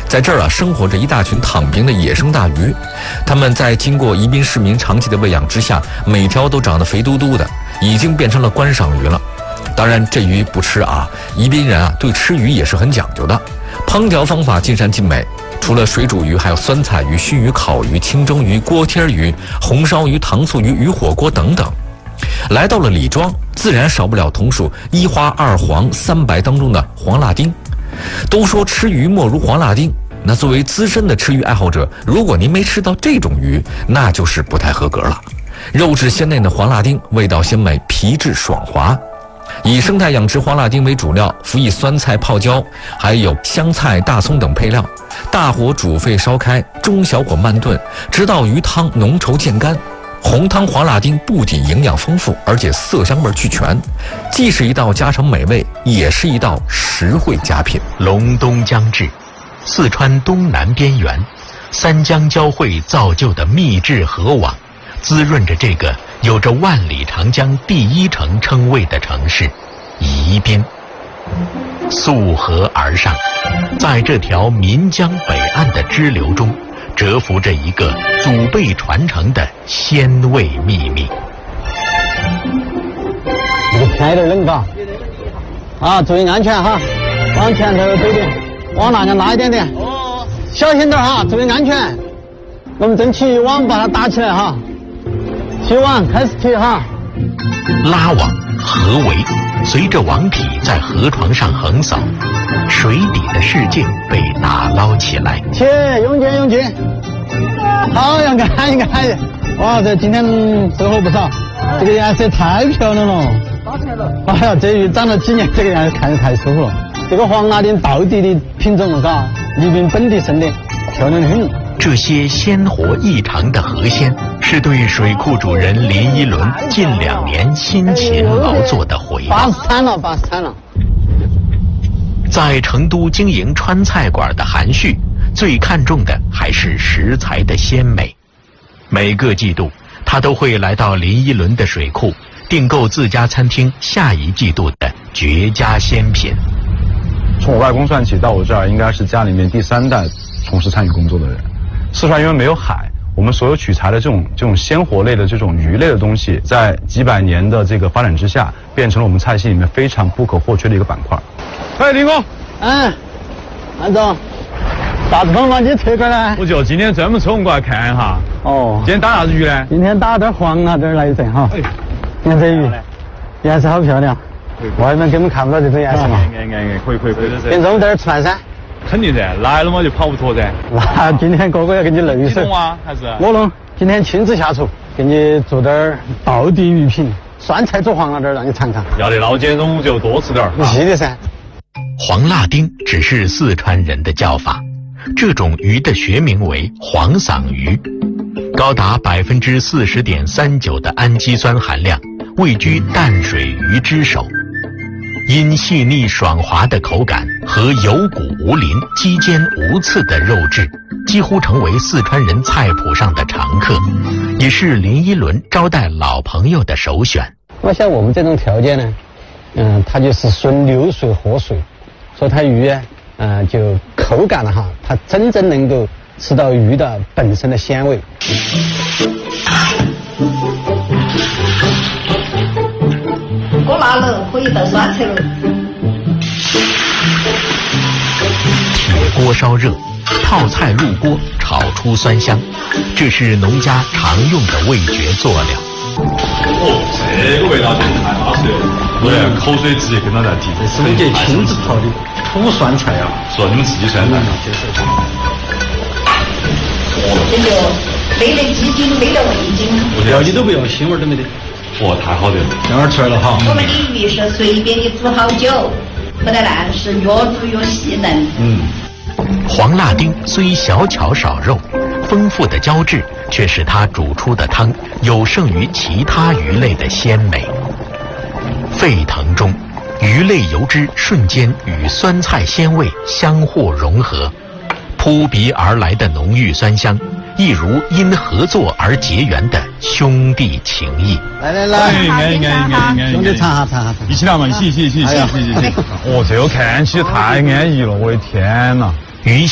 在这儿啊，生活着一大群躺平的野生大鱼，它们在经过宜宾市民长期的喂养之下，每条都长得肥嘟嘟的，已经变成了观赏鱼了。当然，这鱼不吃啊，宜宾人啊对吃鱼也是很讲究的，烹调方法尽善尽美。除了水煮鱼，还有酸菜鱼、熏鱼、烤鱼、清蒸鱼、锅贴鱼、红烧鱼、糖醋鱼、鱼火锅等等。来到了李庄，自然少不了同属一花二黄三白当中的黄辣丁。都说吃鱼莫如黄辣丁，那作为资深的吃鱼爱好者，如果您没吃到这种鱼，那就是不太合格了。肉质鲜嫩的黄辣丁，味道鲜美，皮质爽滑。以生态养殖黄辣丁为主料，辅以酸菜泡椒，还有香菜、大葱等配料，大火煮沸烧开，中小火慢炖，直到鱼汤浓稠见干。红汤黄辣丁不仅营养丰富，而且色香味俱全，既是一道家常美味，也是一道实惠佳品。 隆冬将至，四川东南边缘，三江交汇造就的秘制河网，滋润着这个有着万里长江第一城称谓的城市宜宾。溯河而上，在这条岷江北岸的支流中，蛰伏着一个祖辈传承的鲜味秘密。 这个天有点冷嘎，啊，注意安全哈，往前头走点，往那边拉一点点，小心点哈，注意安全。我们争取网把它打起来哈，提网开始提哈。 拉网河围，随着网体在河床上横扫，水底的世界被打捞起来。 提，用劲用劲，好，杨干应该，哇，这今天收获不少，这个颜色太漂亮了。哎呀，这鱼长了几年，这个样子看着太舒服了。这个黄辣丁道地的品种了，嘎，宜宾本地生的，漂亮的很。 这些鲜活异常的河鲜，是对水库主人林一伦近2年辛勤劳作的回报。 巴适惨了。 在成都经营川菜馆的韩旭，最看重的还是食材的鲜美。每个季度，他都会来到林一伦的水库，订购自家餐厅下一季度的绝佳鲜品。 从我外公算起，到我这儿应该是家里面第3代从事餐饮工作的人。四川因为没有海，我们所有取材的这种鲜活类的这种鱼类的东西，在几百年的这个发展之下，变成了我们菜系里面非常不可或缺的一个板块。哎，林哥， 安总，啥子风把你推过来？ 我就今天专门抽空过来看一下。哦，今天打啥子鱼呢？ 今天打点黄辣丁来一阵哈。你看这鱼，颜色好漂亮，外面根本看不到这种颜色嘛。 可以。 变中点出来噻。 肯定噻，来了嘛就跑不脱噻。 那今天哥哥要给你累死。 你弄啊？还是？ 我弄，今天亲自下厨，给你做点道地鱼品，酸菜做黄辣丁让你尝尝。 要得，老姐中午就多吃点。 是的噻。 黄辣丁只是四川人的叫法，这种鱼的学名为黄嗓鱼，高达40.39%的氨基酸含量，位居淡水鱼之首。因细腻爽滑的口感和有骨无鳞、肌坚无刺的肉质，几乎成为四川人菜谱上的常客，也是林一伦招待老朋友的首选。 那像我们这种条件呢，它就是顺流水活水，所以它鱼就口感了哈，它真正能够吃到鱼的本身的鲜味。 锅辣了，可以到酸菜了。 铁锅烧热，泡菜入锅，炒出酸香，这是农家常用的味觉佐料。 这个味道就太巴适了，我口水直接跟到在提。 这是我们家亲自泡的土酸菜啊， 说你们自己酸菜。 这就没得鸡精，没得味精， 料理都不要，腥味都没得。 太好得了， 香味出来了哈。 我们的鱼是随便的煮好久，不得烂，是越煮越细嫩。 黄辣丁虽小巧少肉，丰富的胶质却使它煮出的汤有胜于其他鱼类的鲜美。沸腾中，鱼类油脂瞬间与酸菜鲜味相互融合，扑鼻而来的浓郁酸香，一如因合作而结缘的兄弟情谊。 来，兄弟尝下， 一起来嘛，一起。这个看起太安逸了，我的天哪！ 鱼